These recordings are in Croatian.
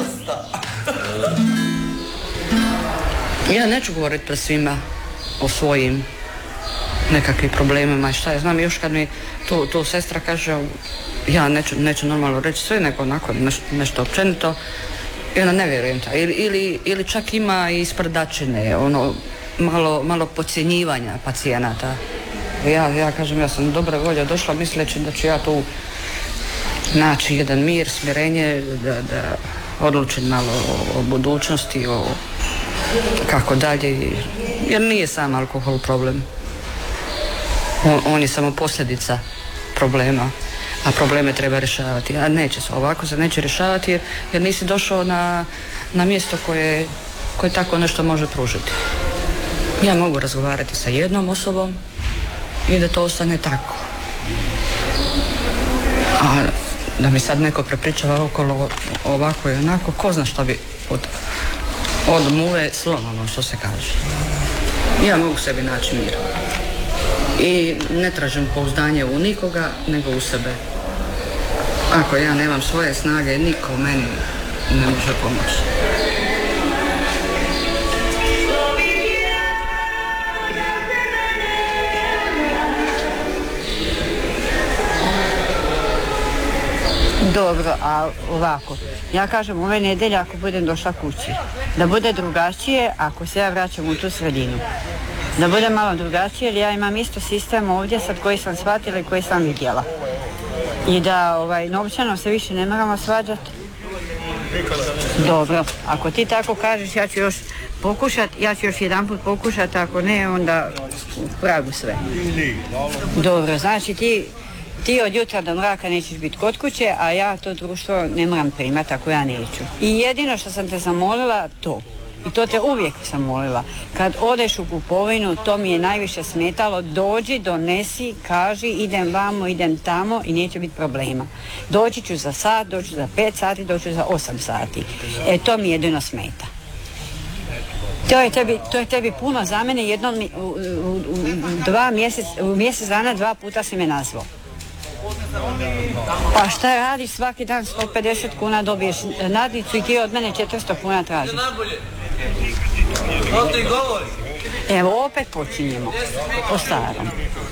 Ja neću govoriti pred svima o svojim nekakvim problemima i šta ja znam, još kad mi to sestra kaže, ja neću normalno reći sve, nego onako nešto općenito, i onda ne vjerujem ta. Ili čak ima i sprdačine, ono, malo podcjenjivanja pacijenata. Ja kažem, ja sam dobra volja došla misleći da ću ja tu naći jedan mir, smirenje, da odlučim malo o budućnosti, o kako dalje, jer nije sam alkohol problem. On je samo posljedica problema, a probleme treba rješavati, a neće se, ovako se neće rješavati jer nisi došao na mjesto koje tako nešto može pružiti. Ja mogu razgovarati sa jednom osobom i da to ostane tako. A da mi sad neko prepričava okolo ovako i onako, ko zna što bi od muve slon, ono što se kaže. Ja mogu sebi naći mir. I ne tražim pouzdanje u nikoga, nego u sebe. Ako ja nemam svoje snage, niko meni ne može pomoći. Dobro, a ovako, ja kažem ove nedelje ako budem došla kući, da bude drugačije ako se ja vraćam u tu sredinu. Da bude malo drugačije jer ja imam isto sistem ovdje sad koji sam shvatila i koji sam vidjela. I da novčano se više ne moramo svađati. Dobro, ako ti tako kažeš ja ću još pokušati, ja ću još jedanput pokušati, ako ne onda u pragu sve. Dobro, znači ti od jutra do mraka nećeš biti kod kuće, a ja to društvo ne moram primati ako ja neću. I jedino što sam te zamolila, i to te uvijek sam molila, kad odeš u kupovinu, to mi je najviše smetalo, dođi, donesi, kaži, idem vamo, idem tamo i neće biti problema. Doći ću za sat, doći ću za 5 sati, doći ću za 8 sati. To mi jedino smeta. To je tebi puno, za mene jednom u mjesec dana 2 puta si me nazvao. Pa šta radiš svaki dan 150 kuna dobiješ nadnicu i ti od mene 400 kuna tražiš. Evo opet počinjemo po starom.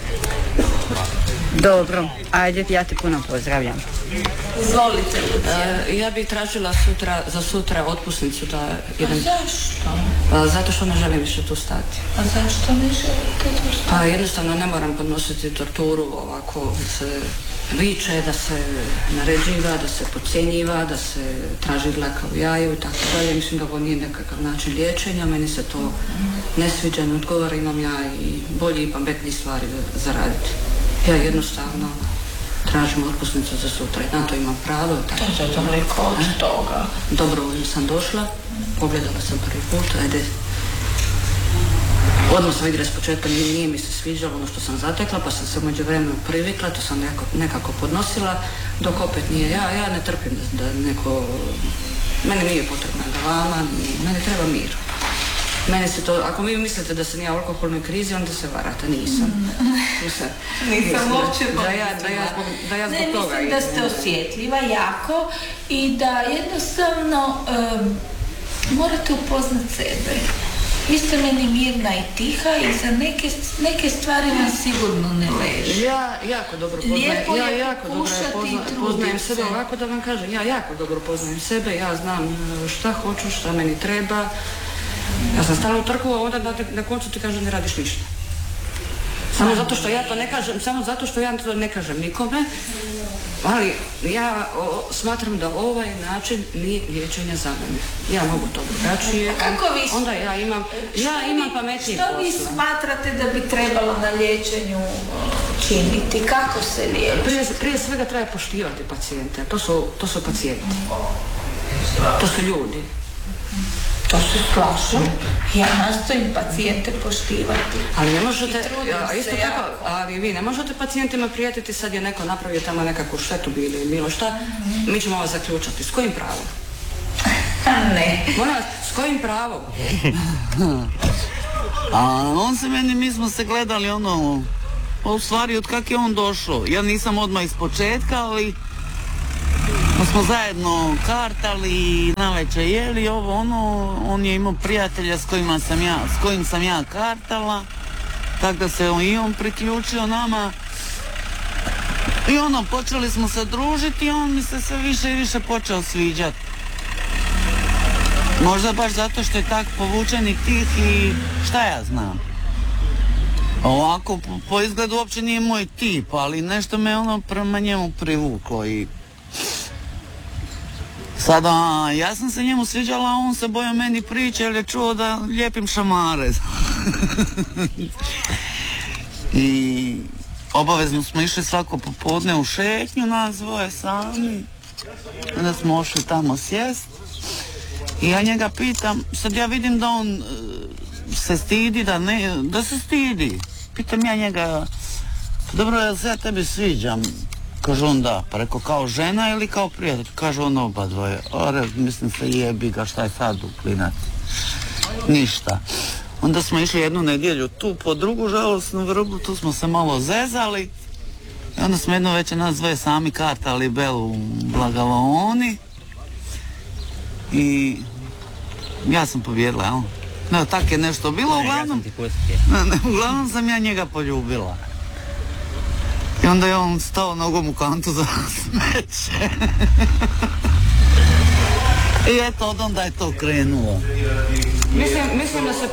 Dobro, ajde, ja te puno pozdravljam. Izvolite. Ja bih tražila za sutra otpusnicu da idem. A zašto? Zato što ne želim više tu stati. A zašto ne želite tu stati? Pa jednostavno ne moram podnositi torturu, ovako se viče, da se naređiva, da se podcjenjiva, da se traži dlaka u jaju i tako dalje. Mislim da ovo nije nekakav način liječenja, meni se to ne sviđa, ne odgovara, imam ja i bolji i pametniji stvari za raditi. Ja jednostavno tražim otpusnicu za sutra i na to imam pravo. To je daleko od toga. Dobrovoljno sam došla, pogledala sam prvi put, ajde. Odmah sam vidjela s početka, nije mi se sviđalo ono što sam zatekla, pa sam se u međuvremenu privikla, to sam nekako podnosila, dok opet nije ja ne trpim da neko, meni nije potrebna galama, meni treba mir. Meni se to, ako vi mislite da sam ja u alkoholnoj krizi, onda se varate, nisam. Nisam uopće da ja zbog toga mislim da ste osjetljiva jako i da jednostavno morate upoznat sebe. Vi ste meni mirna i tiha i za neke stvari vam sigurno ne leži. Ja jako dobro poznajem sebe, ovako da vam kažem, ja jako dobro poznajem sebe, ja znam šta hoću, šta meni treba. Ja sam stalno utrkula, onda na koncu ti kažem ne radiš ništa. Samo zato što ja to ne kažem nikome, ali ja smatram da ovaj način nije liječenje za mene. Ja mogu to drugačije. Onda ja imam pametnije posla. Što vi smatrate da bi trebalo na liječenju činiti? Kako se liječi? Prije svega treba poštivati pacijente. To su pacijenti. To su ljudi. To se slažem. Ja nastojim pacijente poštivati. Ali ne možete, isto tako, ali vi ne možete pacijentima prijetiti sad je neko napravio tamo nekakvu štetu ili bilo šta, mi ćemo vas zaključati. S kojim pravom? Ne. Moram vas, s kojim pravom? A mi smo se gledali u stvari od kak je on došao. Ja nisam odmah iz početka, ali Pa smo zajedno kartali, navečer jeli ovo ono, on je imao prijatelja s kojim sam ja kartala, tako da se i on priključio nama. I ono, počeli smo se družiti i on mi se sve više i više počeo sviđati. Možda baš zato što je tak povučen i tih i šta ja znam. Ovako, po izgledu uopće nije moj tip, ali nešto me ono prema njemu privuklo i... Sada, ja sam se njemu sviđala, a on se bojao meni priče jer je čuo da lijepim šamare. I obavezno smo išli svako popodne u šetnju, nas dvoje sami. Onda smo ošli tamo sjest. I ja njega pitam, sad ja vidim da on se stidi, da se stidi. Pitam ja njega, dobro, jel se ja tebi sviđam? Kaže on da, pa rekao kao žena ili kao prijatelj? Kaže on oba dvoje. Mislim se jebi ga, šta je sad u klinac? Ništa. Onda smo išli jednu nedjelju tu po drugu žalosnu vrbu, tu smo se malo zezali. I onda smo jedno večer nas dvoje sami kartali Belu u Blagavaoni. I ja sam pobjedila, jel? No, tak je nešto bilo, uglavnom sam ja njega poljubila. I onda je on stao nogom u kantu za smeće. I eto, od onda je to krenulo. Mislim da se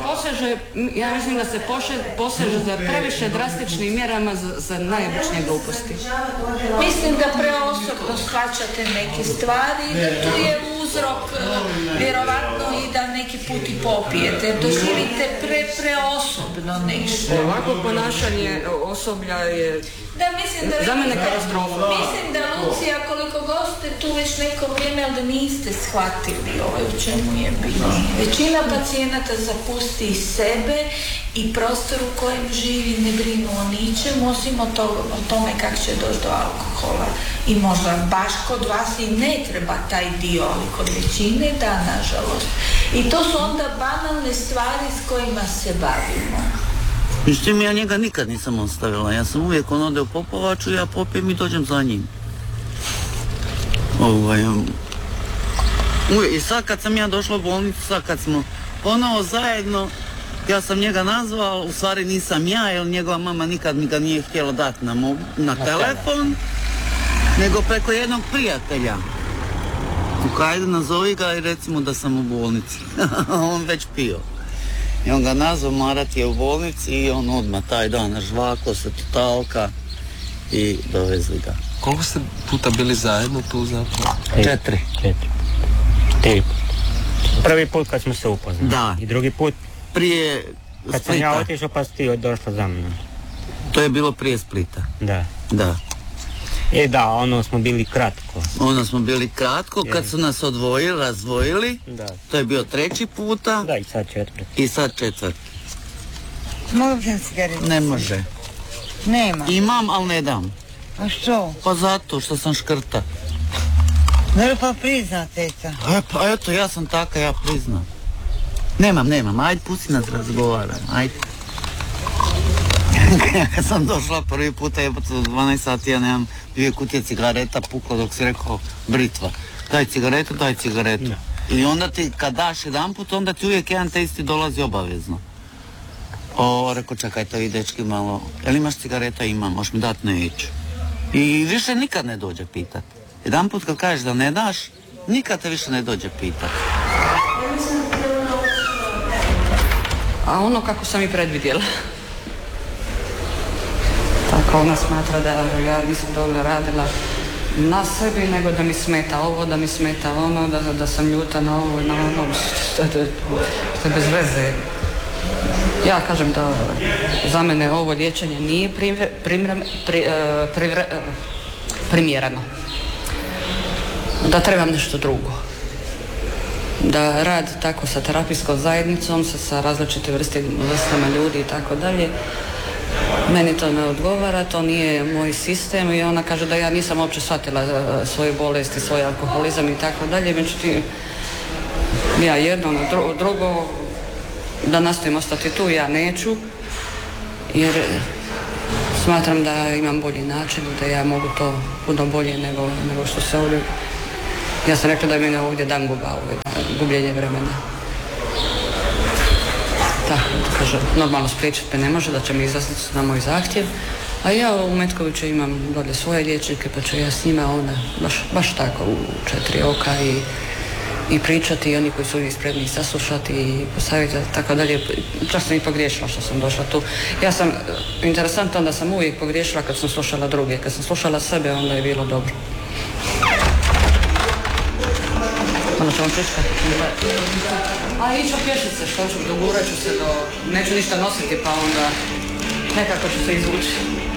poseže za previše drastičnim mjerama za najobičnije gluposti. Mislim da preosobno shvaćate neke stvari, da tu je uzrok vjerovatno i da neki put i popijete. Doživite preosobno nešto. Ovako ponašanje osoblja je za mene katastrofa. Mislim da Lucija, koliko god ste tu već neko vrijeme, ali da niste shvatili u čemu je bilo. Većina pacijenata zapusti sebe i prostor u kojem živi, ne brinu o ničemu, osim o tome kako će doći do alkohola. I možda baš kod vas i ne treba taj dio, ali kod većine da, nažalost. I to su onda banalne stvari s kojima se bavimo. Međutim, ja njega nikad nisam ostavila. Ja sam uvijek, on ode u Popovaču, ja popijem i dođem za njim. I sad kad sam ja došla u bolnicu, sad kad smo ponovo zajedno, ja sam njega nazvala, u stvari nisam ja, jer njegova mama nikad mi ga nije htjela dati na telefon, nego preko jednog prijatelja. Ajde, nazovi ga i recimo da sam u bolnici. On već pio. I on ga nazvao, Marat je u bolnici i on odmah taj dan žvako se totalka i dovezli ga. Koliko ste puta bili zajedno tu zapravo? 4. 3 puta. Prvi put kad smo se upoznali. Da. I drugi put prije Splita. Kad sam ja otišao pa si ti došla za mnom. To je bilo prije Splita. Da. Ono smo bili kratko. Kad su nas razdvojili. Da. To je bio 3. puta. Da, i sad 4. Mogu bi sam cigaretu? Ne može. Nema. Imam, ali ne dam. A što? Pa zato što sam škrta. Ne pa prizna, teta. Pa eto, ja sam taka, ja priznam. Nemam, ajde pusti nas razgovaram, ajde. Kad sam došla prvi puta, u 12 sati, ja nemam 2 kutije cigareta, puklo dok si rekao britva. Daj cigaretu. No. I onda ti, kad daš jedan put, onda ti uvijek jedan te isti dolazi obavezno. Rekao, čekaj, to i dečki malo, jel imaš cigareta? Imam, možeš mi dati, neću. I više nikad ne dođe pitat. Jedan put kad kažeš da ne daš, nikad te više ne dođe pitat. A ono kako sam i predvidjela. Tako ona smatra da ja nisam dobro radila na sebi, nego da mi smeta ovo, da mi smeta ono, da sam ljuta na ovo i na ono, što je bez veze. Ja kažem da za mene ovo liječenje nije primjereno. Da trebam nešto drugo. Da rad tako sa terapijskom zajednicom, sa različitim vrstama ljudi i tako dalje, meni to ne odgovara, to nije moj sistem i ona kaže da ja nisam uopće shvatila svoju bolest i svoj alkoholizam i tako dalje, međutim ja jedno na drugo, da nastavim ostati tu, ja neću, jer smatram da imam bolji način, da ja mogu to puno bolje nego što se ovdje Ja sam rekla da je mene ovdje dan gubljenje vremena. Tako, kaže, normalno spriječiti me ne može, da će mi izlaziti na moj zahtjev. A ja u Metkoviću imam dolje svoje liječnike, pa ću ja s njima onda baš tako u 4 oka i pričati, i oni koji su uvijek spremni saslušati i postaviti, tako dalje. Čak sam i pogriješila što sam došla tu. Ja sam, interesantno da sam uvijek pogriješila kad sam slušala druge. Kad sam slušala sebe, onda je bilo dobro. Onda ćemo pričkati. A iću pješice, što ću, dogurat ću se neću ništa nositi, pa onda nekako ću se izvući.